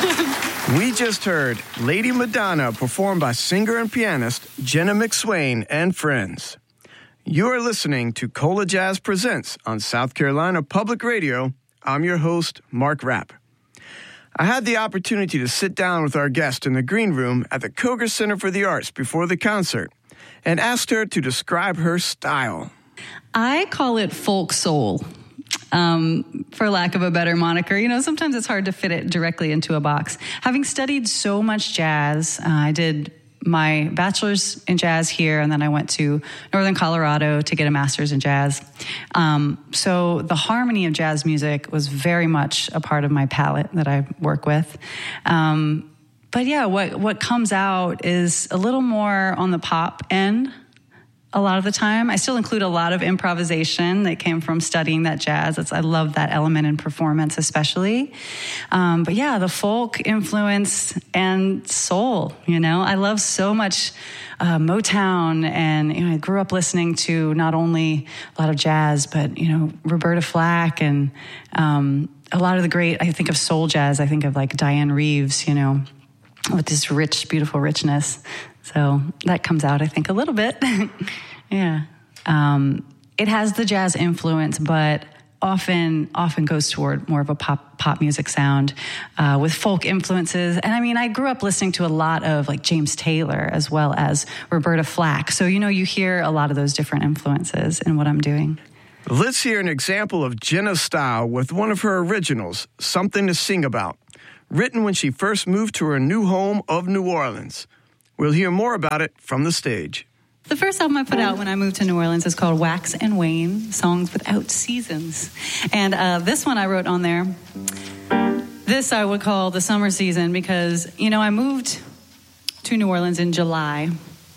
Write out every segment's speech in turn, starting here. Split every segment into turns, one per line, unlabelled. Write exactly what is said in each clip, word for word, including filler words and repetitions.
We just heard Lady Madonna performed by singer and pianist Jenna McSwain and friends. You are listening to Cola Jazz Presents on South Carolina Public Radio. I'm your host, Mark Rapp. I had the opportunity to sit down with our guest in the green room at the Koger Center for the Arts before the concert and asked her to describe her style.
I call it folk soul, um, for lack of a better moniker. You know, sometimes it's hard to fit it directly into a box. Having studied so much jazz, uh, I did my bachelor's in jazz here, and then I went to Northern Colorado to get a master's in jazz. Um, so the harmony of jazz music was very much a part of my palette that I work with. Um, but yeah, what, what comes out is a little more on the pop end a lot of the time. I still include a lot of improvisation that came from studying that jazz. It's, I love that element in performance especially. Um, but yeah, the folk influence and soul, you know. I love so much uh, Motown, and you know, I grew up listening to not only a lot of jazz, but, you know, Roberta Flack and um, a lot of the great, I think of soul jazz, I think of like Diane Reeves, you know, with this rich, beautiful richness. So that comes out, I think, a little bit. Yeah. Um, it has the jazz influence, but often often goes toward more of a pop pop music sound uh, with folk influences. And I mean, I grew up listening to a lot of like James Taylor as well as Roberta Flack. So, you know, you hear a lot of those different influences in what I'm doing.
Let's hear an example of Jenna's style with one of her originals, Something to Sing About, written when she first moved to her new home of New Orleans. We'll hear more about it from the stage.
The first album I put out when I moved to New Orleans is called Wax and Wane, Songs Without Seasons. And uh, this one I wrote on there. This I would call the summer season because, you know, I moved to New Orleans in July,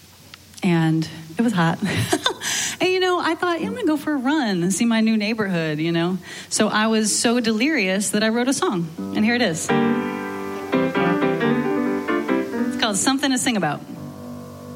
and it was hot. And, you know, I thought, yeah, I'm going to go for a run and see my new neighborhood, you know. So I was so delirious that I wrote a song, and here it is. It's called Something to Sing About.